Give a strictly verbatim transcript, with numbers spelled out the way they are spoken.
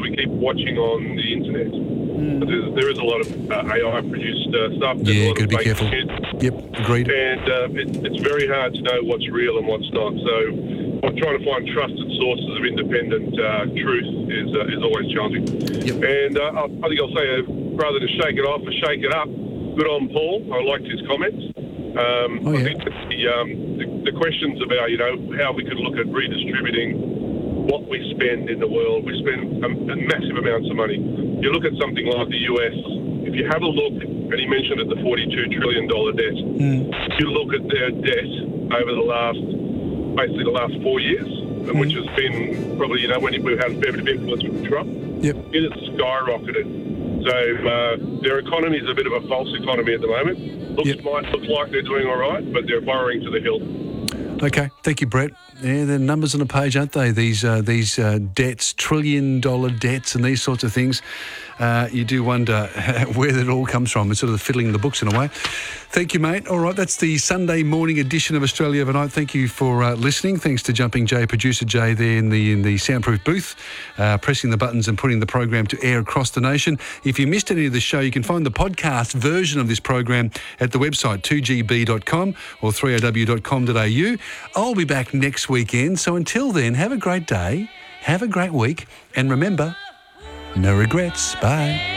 we keep watching on the internet. Mm. There's, there is a lot of uh, A I-produced uh, stuff. There's a Yeah, lot got to of be fake careful. shit. Yep, agreed. And uh, it, it's very hard to know what's real and what's not. So I'm trying to find trusted sources of independent uh, truth is uh, is always challenging. Yep. And uh, I think I'll say, uh, rather than shake it off or shake it up, good on Paul. I liked his comments. Um, Oh, yeah. I think that the, um, the, the questions about, you know, how we could look at redistributing what we spend in the world. We spend um, massive amounts of money. You look at something like the U S, if you have a look, and he mentioned it, the forty-two trillion dollars debt, Mm. if you look at their debt over the last, basically the last four years, Mm. which has been probably, you know, when we've had a fair bit of influence with Trump, Yep. it has skyrocketed. So uh, their economy is a bit of a false economy at the moment. Looks, Yep. might, looks like they're doing all right, but they're borrowing to the hill. Okay, thank you, Brett. Yeah, the numbers on the page, aren't they? These uh, these uh, debts, trillion dollar debts, and these sorts of things. Uh, you do wonder where that all comes from. It's sort of fiddling the books in a way. Thank you, mate. All right, that's the Sunday morning edition of Australia Overnight. Thank you for uh, listening. Thanks to Jumping Jay, producer Jay, there in the in the soundproof booth, uh, pressing the buttons and putting the program to air across the nation. If you missed any of the show, you can find the podcast version of this program at the website two g b dot com or three o w dot com dot a u. I'll be back next weekend. So until then, have a great day, have a great week, and remember, no regrets. Bye.